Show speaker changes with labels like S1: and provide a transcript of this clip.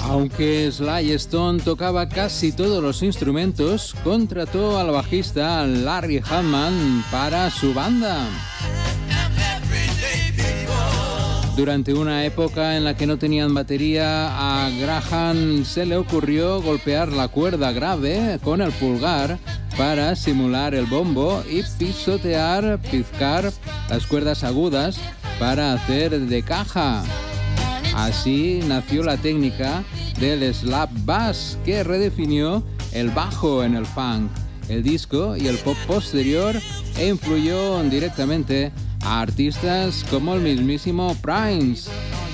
S1: Aunque Sly Stone tocaba casi todos los instrumentos, contrató al bajista Larry Hagman para su banda. Durante una época en la que no tenían batería, a Graham se le ocurrió golpear la cuerda grave con el pulgar para simular el bombo y pizcar las cuerdas agudas para hacer de caja. Así nació la técnica del slap bass, que redefinió el bajo en el funk, el disco y el pop posterior, e influyó directamente a artistas como el mismísimo Prince.